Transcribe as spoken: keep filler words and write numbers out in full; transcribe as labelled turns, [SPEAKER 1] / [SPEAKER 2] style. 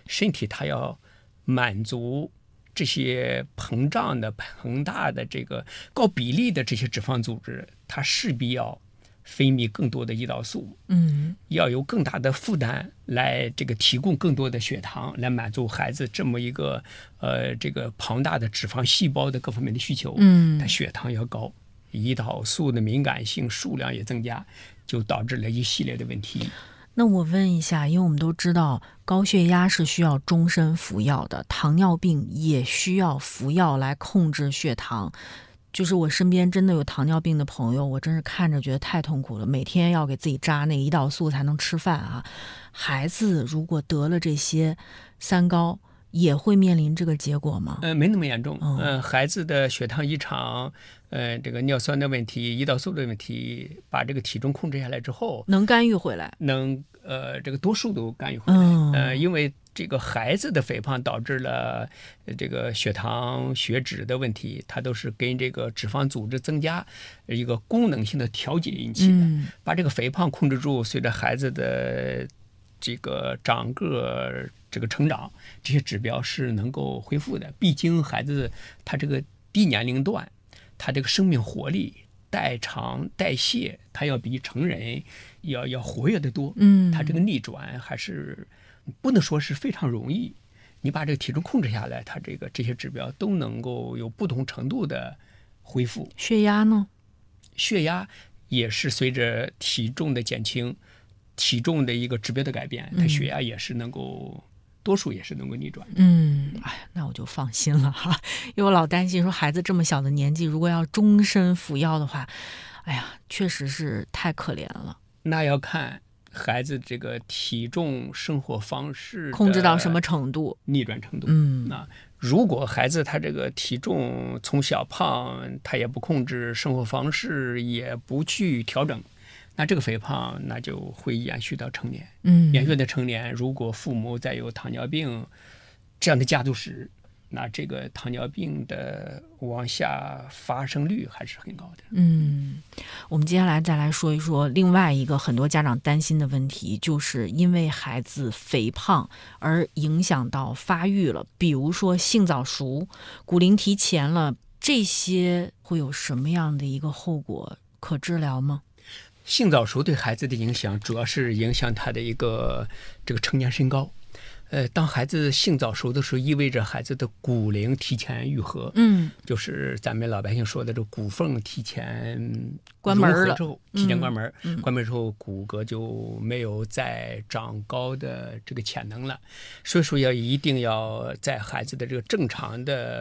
[SPEAKER 1] 身体它要满足这些膨胀的、膨大的这个高比例的这些脂肪组织，它势必要分泌更多的胰岛素，
[SPEAKER 2] 嗯，
[SPEAKER 1] 要有更大的负担来这个提供更多的血糖，来满足孩子这么一个呃这个庞大的脂肪细胞的各方面的需求。
[SPEAKER 2] 嗯，
[SPEAKER 1] 它血糖要高，胰岛素的敏感性数量也增加，就导致了一系列的问题。
[SPEAKER 2] 那我问一下，因为我们都知道高血压是需要终身服药的，糖尿病也需要服药来控制血糖。就是我身边真的有糖尿病的朋友，我真是看着觉得太痛苦了，每天要给自己扎那个胰岛素才能吃饭啊。孩子如果得了这些三高，也会面临这个结果吗？
[SPEAKER 1] 呃，没那么严重。
[SPEAKER 2] 嗯、
[SPEAKER 1] 呃，孩子的血糖异常，呃，这个尿酸的问题、胰岛素的问题，把这个体重控制下来之后，
[SPEAKER 2] 能干预回来，
[SPEAKER 1] 能呃，这个多数都干预回来。
[SPEAKER 2] 嗯、
[SPEAKER 1] 呃，因为这个孩子的肥胖导致了这个血糖、血脂的问题，它都是跟这个脂肪组织增加一个功能性的调节引起的。
[SPEAKER 2] 嗯、
[SPEAKER 1] 把这个肥胖控制住，随着孩子的这个长个、这个成长，这些指标是能够恢复的。毕竟孩子他这个低年龄段，他这个生命活力、代偿、代谢，他要比成人要要活跃得多。
[SPEAKER 2] 嗯，
[SPEAKER 1] 他这个逆转还是不能说是非常容易。你把这个体重控制下来，他这个这些指标都能够有不同程度的恢复。
[SPEAKER 2] 血压呢？
[SPEAKER 1] 血压也是随着体重的减轻，体重的一个指标的改变，它血压也是能够、嗯、多数也是能够逆转的。
[SPEAKER 2] 嗯，哎，那我就放心了哈，因为我老担心说孩子这么小的年纪，如果要终身服药的话，哎呀，确实是太可怜了。
[SPEAKER 1] 那要看孩子这个体重、生活方式
[SPEAKER 2] 控制到什么程度，
[SPEAKER 1] 逆转程度。
[SPEAKER 2] 嗯，
[SPEAKER 1] 那如果孩子他这个体重从小胖，他也不控制生活方式，也不去调整，那这个肥胖那就会延续到成年。
[SPEAKER 2] 嗯，
[SPEAKER 1] 延续到成年，如果父母再有糖尿病这样的家族史，那这个糖尿病的往下发生率还是很高的。
[SPEAKER 2] 嗯，我们接下来再来说一说另外一个很多家长担心的问题，就是因为孩子肥胖而影响到发育了，比如说性早熟、骨龄提前了，这些会有什么样的一个后果？可治疗吗？
[SPEAKER 1] 性早熟对孩子的影响主要是影响他的一个这个成年身高。呃，当孩子性早熟的时候，意味着孩子的骨龄提前愈合，
[SPEAKER 2] 嗯，
[SPEAKER 1] 就是咱们老百姓说的这骨缝提前
[SPEAKER 2] 关门了
[SPEAKER 1] 之后，提前关门，
[SPEAKER 2] 嗯、
[SPEAKER 1] 关门之后骨骼就没有再长高的这个潜能了，所以说要一定要在孩子的这个正常的